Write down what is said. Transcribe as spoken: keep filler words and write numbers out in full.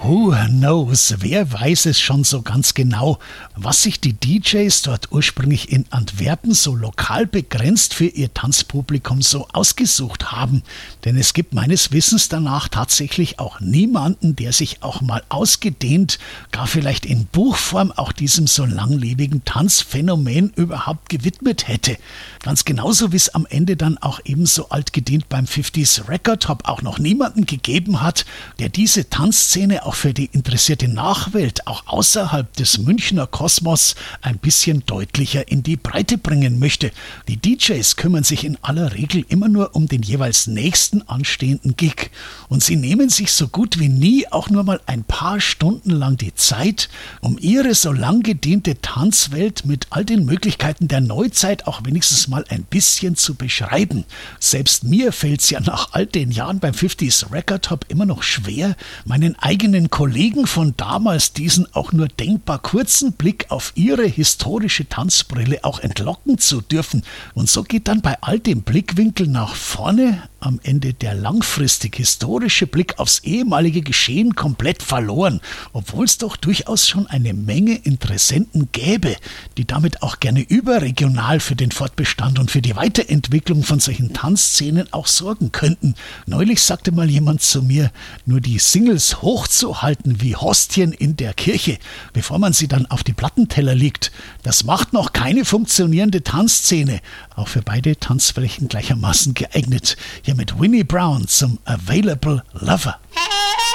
Who knows? Wer weiß es schon so ganz genau, was sich die D Js dort ursprünglich in Antwerpen so lokal begrenzt für ihr Tanzpublikum so ausgesucht haben. Denn es gibt meines Wissens danach tatsächlich auch niemanden, der sich auch mal ausgedehnt, gar vielleicht in Buchform auch diesem so langlebigen Tanzphänomen überhaupt gewidmet hätte. Ganz genauso wie es am Ende dann auch ebenso altgedient beim fünfziger Record Hop auch noch niemanden gegeben hat, der diese Tanzszene auch für die interessierte Nachwelt, auch außerhalb des Münchner Kosmos, ein bisschen deutlicher in die Breite bringen möchte. Die D Js kümmern sich in aller Regel immer nur um den jeweils nächsten anstehenden Gig. Und sie nehmen sich so gut wie nie auch nur mal ein paar Stunden lang die Zeit, um ihre so lang gediente Tanzwelt mit all den Möglichkeiten der Neuzeit auch wenigstens mal ein bisschen zu beschreiben. Selbst mir fällt es ja nach all den Jahren beim fünfziger Record Hop immer noch schwer, meinen eigenen Kollegen von damals diesen auch nur denkbar kurzen Blick auf ihre historische Tanzbrille auch entlocken zu dürfen. Und so geht dann bei all dem Blickwinkel nach vorne am Ende der langfristig historische Blick aufs ehemalige Geschehen komplett verloren, obwohl es doch durchaus schon eine Menge Interessenten gäbe, die damit auch gerne überregional für den Fortbestand und für die Weiterentwicklung von solchen Tanzszenen auch sorgen könnten. Neulich sagte mal jemand zu mir, nur die Singles hochzuhalten wie Hostien in der Kirche, bevor man sie dann auf die Plattenteller legt, das macht noch keine funktionierende Tanzszene, auch für beide Tanzflächen gleichermaßen geeignet. Hier mit Winnie Brown zum Available Lover.